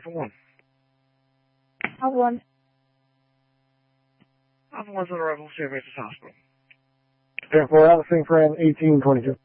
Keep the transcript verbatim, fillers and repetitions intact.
Alpha one. Alpha one. Alpha one's on arrival to Saint Vincent's Hospital. ten four, Alpha San Fran, eighteen twenty-two.